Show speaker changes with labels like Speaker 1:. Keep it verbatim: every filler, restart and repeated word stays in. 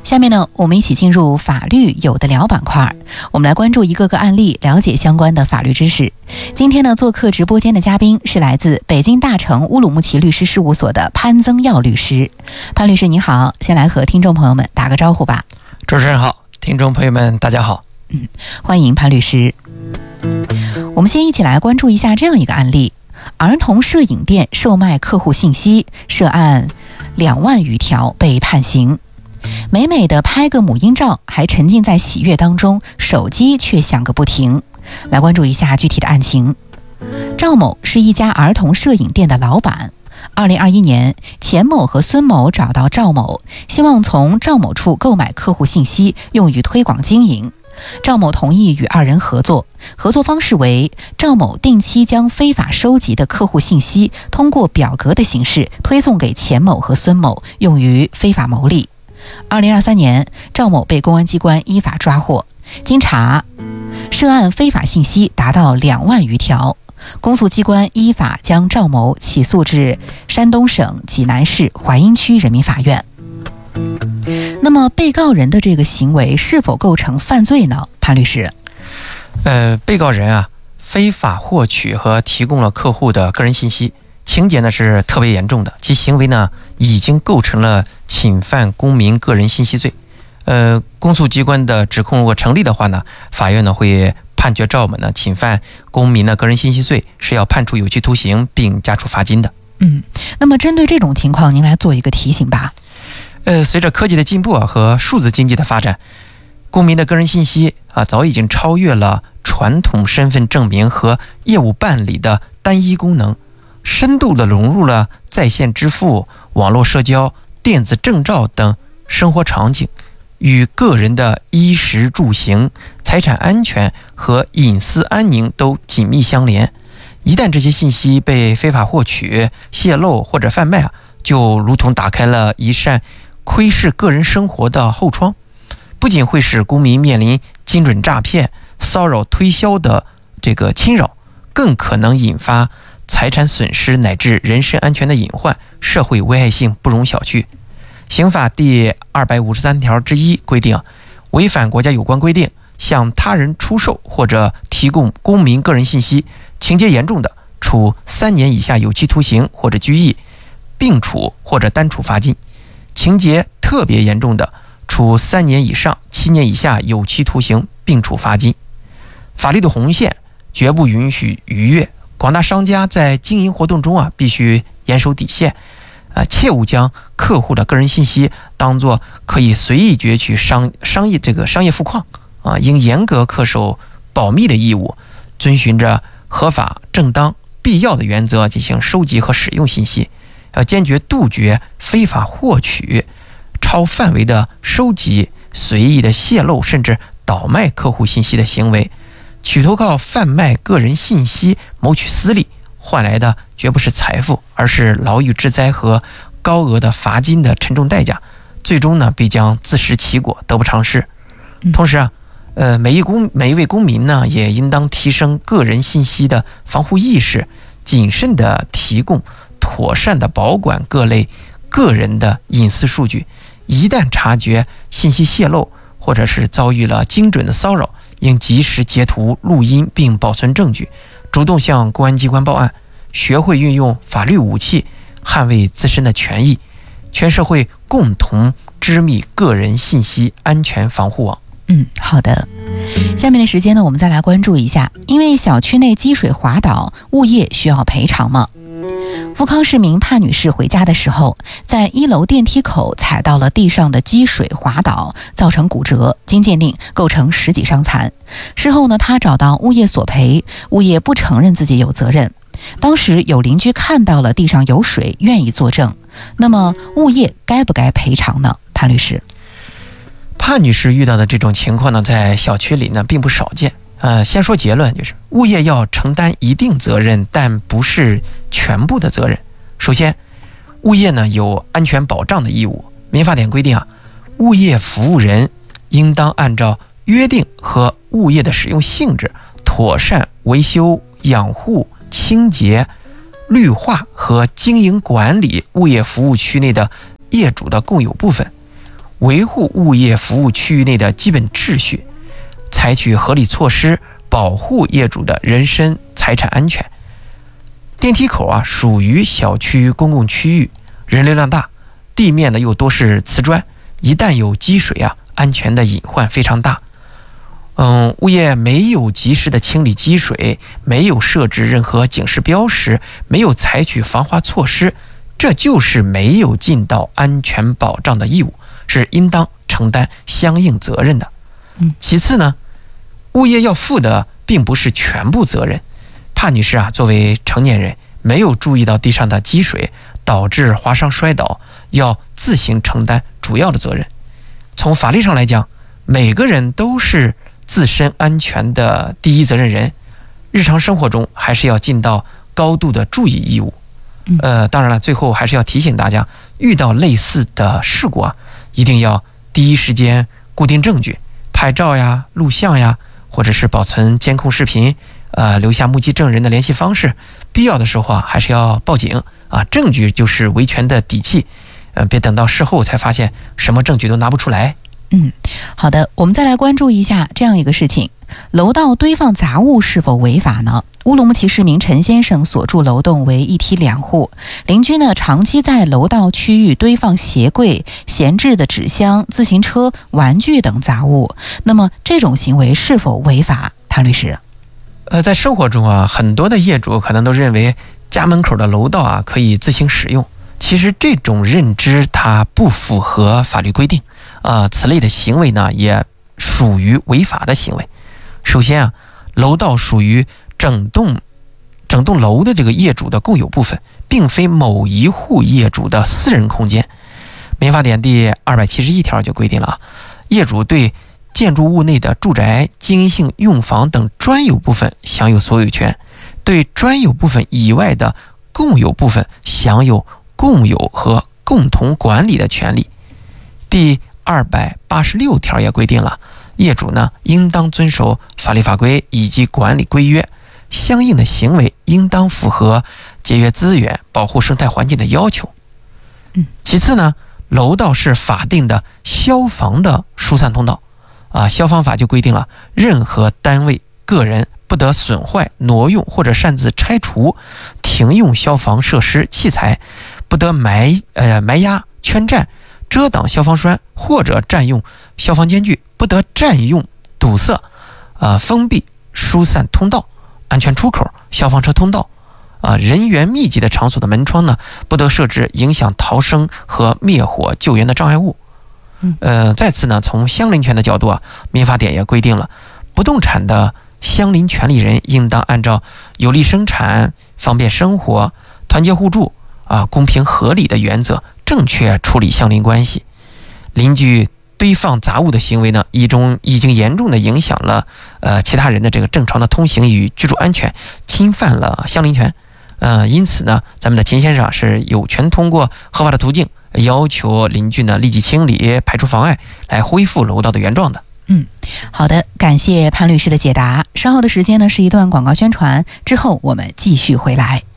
Speaker 1: 下面呢，我们一起进入法律有的聊板块，我们来关注一个个案例，了解相关的法律知识。今天呢，做客直播间的嘉宾是来自北京大成乌鲁木齐律师事务所的潘增耀律师。潘律师你好，先来和听众朋友们打个招呼吧。
Speaker 2: 主持人好，听众朋友们大家好。
Speaker 1: 嗯，欢迎潘律师。我们先一起来关注一下这样一个案例：儿童摄影店售卖客户信息，涉案两万余条，被判刑。美美的拍个母婴照，还沉浸在喜悦当中，手机却响个不停。来关注一下具体的案情。赵某是一家儿童摄影店的老板。二零二一年，钱某和孙某找到赵某，希望从赵某处购买客户信息，用于推广经营。赵某同意与二人合作，合作方式为赵某定期将非法收集的客户信息通过表格的形式推送给钱某和孙某，用于非法牟利。二零二三年，赵某被公安机关依法抓获。经查，涉案非法信息达到两万余条。公诉机关依法将赵某起诉至山东省济南市淮阴区人民法院。那么，被告人的这个行为是否构成犯罪呢？潘律师，
Speaker 2: 呃，被告人啊，非法获取和提供了客户的个人信息，情节呢是特别严重的，其行为呢已经构成了侵犯公民个人信息罪。呃，公诉机关的指控如果成立的话呢，法院呢会判决赵某呢侵犯公民的个人信息罪，是要判处有期徒刑并加处罚金的。
Speaker 1: 嗯，那么针对这种情况，您来做一个提醒吧。
Speaker 2: 呃，随着科技的进步啊和数字经济的发展，公民的个人信息啊早已经超越了传统身份证明和业务办理的单一功能，深度的融入了在线支付、网络社交、电子证照等生活场景，与个人的衣食住行、财产安全和隐私安宁都紧密相连。一旦这些信息被非法获取、泄露或者贩卖啊，就如同打开了一扇窥视个人生活的后窗，不仅会使公民面临精准诈骗、骚扰推销的这个侵扰，更可能引发财产损失乃至人身安全的隐患，社会危害性不容小觑。刑法第二百五十三条之一规定，违反国家有关规定，向他人出售或者提供公民个人信息，情节严重的，处三年以下有期徒刑或者拘役，并处或者单处罚金；情节特别严重的，处三年以上七年以下有期徒刑并处罚金。法律的红线绝不允许逾越，广大商家在经营活动中啊，必须严守底线，啊，切勿将客户的个人信息当作可以随意攫取商商业这个商业富矿啊，应严格恪守保密的义务，遵循着合法、正当、必要的原则进行收集和使用信息，要坚决杜绝非法获取、超范围的收集、随意的泄露甚至倒卖客户信息的行为。企图靠贩卖个人信息谋取私利，换来的绝不是财富，而是牢狱之灾和高额的罚金的沉重代价，最终呢必将自食其果，得不偿失。同时啊，呃，每一公每一位公民呢，也应当提升个人信息的防护意识，谨慎的提供、妥善的保管各类个人的隐私数据。一旦察觉信息泄露，或者是遭遇了精准的骚扰，应及时截图、录音并保存证据，主动向公安机关报案，学会运用法律武器捍卫自身的权益，全社会共同织密个人信息安全防护网。
Speaker 1: 嗯，好的。下面的时间呢，我们再来关注一下，因为小区内积水滑倒，物业需要赔偿吗？福康市民潘女士回家的时候，在一楼电梯口踩到了地上的积水滑倒，造成骨折，经鉴定构成十级伤残。事后呢，她找到物业索赔，物业不承认自己有责任。当时有邻居看到了地上有水，愿意作证。那么物业该不该赔偿呢？潘律师，
Speaker 2: 潘女士遇到的这种情况呢，在小区里呢并不少见。呃，先说结论，就是物业要承担一定责任，但不是全部的责任。首先，物业呢有安全保障的义务。民法典规定啊，物业服务人应当按照约定和物业的使用性质，妥善维修、养护、清洁、绿化和经营管理物业服务区内的业主的共有部分。 维护物业服务区域内的基本秩序，采取合理措施保护业主的人身财产安全。电梯口啊属于小区公共区域，人流量大，地面呢又多是瓷砖，一旦有积水啊，安全的隐患非常大。嗯，物业没有及时的清理积水，没有设置任何警示标识，没有采取防滑措施，这就是没有尽到安全保障的义务，是应当承担相应责任的。
Speaker 1: 嗯，
Speaker 2: 其次呢，物业要负的并不是全部责任。帕女士啊，作为成年人，没有注意到地上的积水，导致划伤摔倒，要自行承担主要的责任。从法律上来讲，每个人都是自身安全的第一责任人，日常生活中还是要尽到高度的注意义务。呃，当然了，最后还是要提醒大家，遇到类似的事故啊，一定要第一时间固定证据，拍照呀、录像呀，或者是保存监控视频，呃，留下目击证人的联系方式。必要的时候啊，还是要报警啊，证据就是维权的底气。呃，别等到事后才发现什么证据都拿不出来。
Speaker 1: 嗯，好的，我们再来关注一下这样一个事情：楼道堆放杂物是否违法呢？乌鲁木齐市民陈先生所住楼栋为一梯两户，邻居呢长期在楼道区域堆放鞋柜、闲置的纸箱、自行车、玩具等杂物，那么这种行为是否违法？潘律师，
Speaker 2: 呃，在生活中啊，很多的业主可能都认为家门口的楼道啊可以自行使用，其实这种认知它不符合法律规定。呃，此类的行为呢，也属于违法的行为。首先啊，楼道属于整栋整栋楼的这个业主的共有部分，并非某一户业主的私人空间。民法典第二百七十一条就规定了啊，业主对建筑物内的住宅、经营性用房等专有部分享有所有权，对专有部分以外的共有部分享有共有和共同管理的权利。第二百八十六条也规定了，业主呢应当遵守法律法规以及管理规约，相应的行为应当符合节约资源、保护生态环境的要求。
Speaker 1: 嗯，
Speaker 2: 其次呢，楼道是法定的消防的疏散通道啊，消防法就规定了，任何单位、个人不得损坏、挪用或者擅自拆除、停用消防设施器材，不得埋呃埋压、圈占、遮挡消防栓或者占用消防间距，不得占用、堵塞、呃封闭疏散通道、安全出口、消防车通道啊、呃、人员密集的场所的门窗呢，不得设置影响逃生和灭火救援的障碍物。呃，再次呢，从相邻权的角度啊，民法典也规定了，不动产的相邻权利人应当按照有利生产、方便生活、团结互助啊、公平合理的原则，正确处理相邻关系。邻居堆放杂物的行为呢，一种已经严重的影响了呃其他人的这个正常的通行与居住安全，侵犯了相邻权。呃，因此呢，咱们的秦先生啊是有权通过合法的途径要求邻居呢立即清理、排除妨碍，来恢复楼道的原状的。
Speaker 1: 嗯，好的，感谢潘律师的解答。稍后的时间呢是一段广告宣传，之后我们继续回来。